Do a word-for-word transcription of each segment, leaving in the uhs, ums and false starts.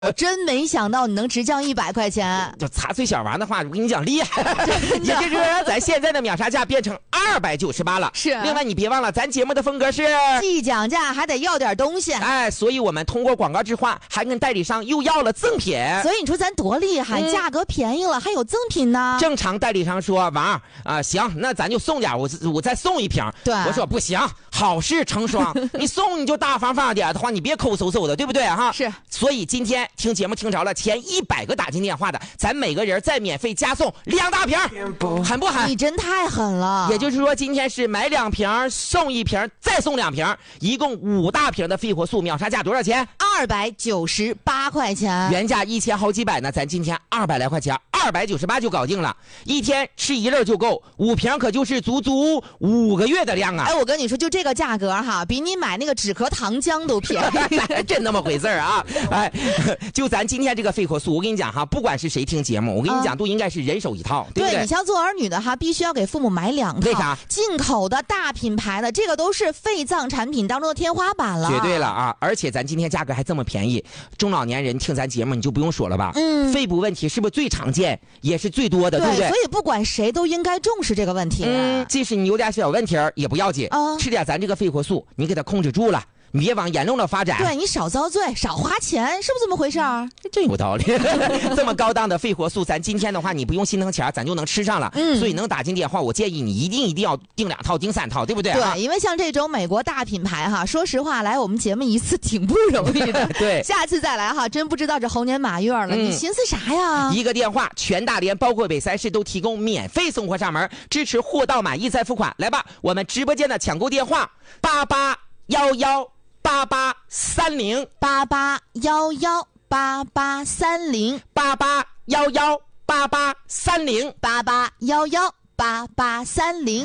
我真没想到你能直降一百块钱， 就擦碎小王的话，我跟你讲厉害，也就是说咱现在的秒杀价变成二百九十八了。 是， 另外你别忘了，咱节目的风格是既讲价还得要点东西， 哎，所以我们通过广告置换，还跟代理商又要了赠品。 所以你说咱多厉害，嗯、价格便宜了，还有赠品呢。 正常代理商说王啊、呃，行，那咱就送点，我我再送一瓶。 对， 我说不行，好事成双，你送你就大方放点的话，你别抠搜搜的，对不对哈？ 是。 所以今天听节目听着了，前一百个打进电话的，咱每个人再免费加送两大瓶，狠不狠？ 你真太狠了。 也就是说，今天是买两瓶送一瓶，再送两瓶，一共五大瓶的肺活素，秒杀价多少钱？ 二百九十八块钱， 原价一千好几百呢，咱今天二百来块钱，二百九十八就搞定了。一天吃一粒就够，五瓶可就是足足五个月的量啊！ 哎，我跟你说，就这个价格哈，比你买那个止咳糖浆都便宜， 真那么回事啊！哎，就咱今天这个肺活素，我跟你讲哈，不管是谁听节目，我跟你讲、嗯、都应该是人手一套，对不对？ 对，你像做儿女的哈，必须要给父母买两套。 为啥？ 进口的大品牌的，这个都是肺脏产品当中的天花板了。 绝对了啊！而且咱今天价格还这么便宜，中老年人听咱节目你就不用说了吧？嗯，肺部问题是不是最常见，也是最多的， 对, 对不对？ 所以不管谁都应该重视这个问题。 嗯，即使你有点小问题也不要紧，嗯、吃点咱这个肺活素，你给它控制住了。你别往严重了发展， 对，你少遭罪，少花钱，是不是这么回事儿？ 真有道理。这么高档的肺活素，咱今天的话，你不用心疼钱，咱就能吃上了。嗯，所以能打进电话，我建议你一定一定要订两套，订三套，对不对？ 对，因为像这种美国大品牌哈，说实话，来我们节目一次挺不容易的。 对， 下次再来哈，真不知道这猴年马月了，嗯、你寻思啥呀？ 一个电话，全大连包括北三市都提供免费送货上门，支持货到满意再付款。来吧，我们直播间的抢购电话八八幺幺。八八三零八八幺幺八八三零八八幺幺八八三零八八幺幺八八三零。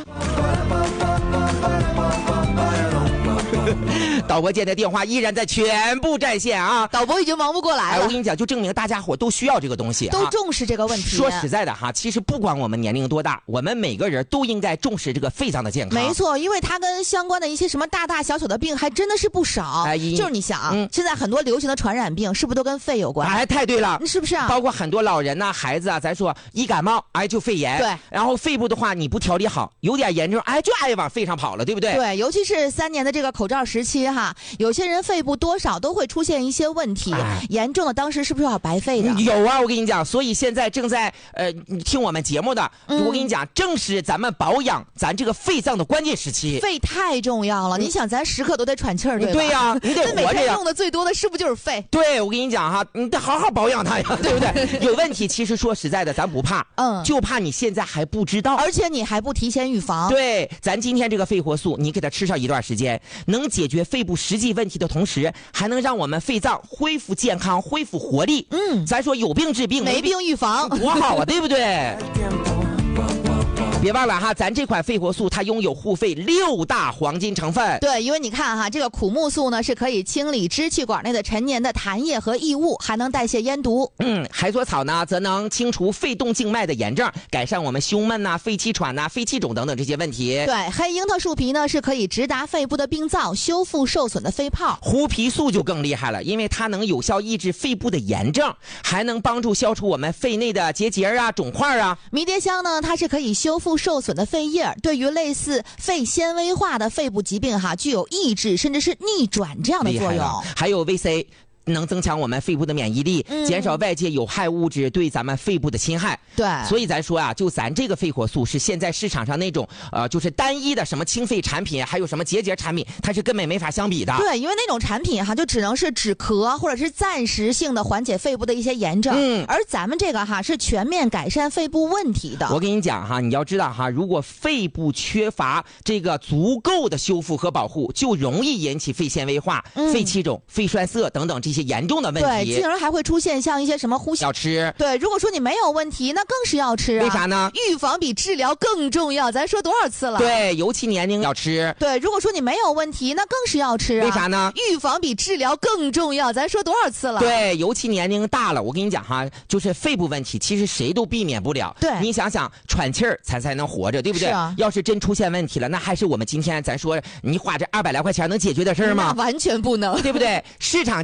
导播间的电话依然在全部在线啊！ 导播已经忙不过来了。 哎，我跟你讲，就证明大家伙都需要这个东西、啊， 都重视这个问题。 说实在的哈，其实不管我们年龄多大，我们每个人都应该重视这个肺脏的健康。 没错，因为它跟相关的一些什么大大小小的病还真的是不少。哎，就是你想、嗯，现在很多流行的传染病是不是都跟肺有关？ 哎，太对了， 是不是啊？ 包括很多老人呐、啊、孩子啊，咱说一感冒，哎就肺炎。 对。 然后肺部的话，你不调理好，有点严重，哎就爱往肺上跑了，对不对？ 对，尤其是三年的这个口罩时期哈，有些人肺部多少都会出现一些问题，哎、严重的当时是不是要白肺的？ 有啊，我跟你讲，所以现在正在呃听我们节目的、嗯，我跟你讲，正是咱们保养咱这个肺脏的关键时期。 肺太重要了，嗯、你想咱时刻都得喘气儿，对吧？ 对呀、啊，你得活着呀。 每天用的最多的是不是就是肺？ 对，我跟你讲哈，你得好好保养它呀，对不对？有问题，其实说实在的，咱不怕，嗯，就怕你现在还不知道， 而且你还不提前预防。 对，咱今天这个肺活素，你给它吃上一段时间，能解决肺部实际问题的同时，还能让我们肺脏恢复健康、恢复活力。嗯，咱说有病治病， 没病预防， 多好啊，对不对？别忘了哈，咱这款肺活素它拥有护肺六大黄金成分。 对，因为你看哈，这个苦木素呢是可以清理支气管内的陈年的痰液和异物，还能代谢烟毒。 嗯，海索草呢则能清除肺动静脉的炎症，改善我们胸闷呐、啊、肺气喘呐、啊、肺气肿等等这些问题。 对，黑樱桃树皮呢是可以直达肺部的病灶，修复受损的肺泡。 胡皮素就更厉害了，因为它能有效抑制肺部的炎症，还能帮助消除我们肺内的结节啊、肿块啊。 迷迭香呢，它是可以修复受损的肺叶，对于类似肺纤维化的肺部疾病哈，具有抑制甚至是逆转这样的作用。 还有 V C。能增强我们肺部的免疫力，嗯、减少外界有害物质对咱们肺部的侵害。 对， 所以咱说啊，就咱这个肺活素是现在市场上那种呃，就是单一的什么清肺产品，还有什么结节产品，它是根本没法相比的。 对，因为那种产品哈，就只能是止咳或者是暂时性的缓解肺部的一些炎症。嗯，而咱们这个哈是全面改善肺部问题的。 我跟你讲哈，你要知道哈，如果肺部缺乏这个足够的修复和保护，就容易引起肺纤维化、嗯、肺气肿、肺栓塞等等这些严重的问题。 对，进而还会出现像一些什么呼吸要吃。 对，如果说你没有问题，那更是要吃啊。 为啥呢？ 预防比治疗更重要，咱说多少次了？ 对，尤其年龄要吃。 对，如果说你没有问题，那更是要吃啊。 为啥呢？ 预防比治疗更重要，咱说多少次了？ 对，尤其年龄大了，我跟你讲哈，就是肺部问题，其实谁都避免不了。 对， 你想想，喘气儿才才能活着，对不对？ 是啊。 要是真出现问题了，那还是我们今天咱说你花这二百来块钱能解决的事儿吗？ 那完全不能， 对不对？市场价三。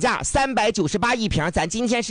三百九十八一瓶，咱今天是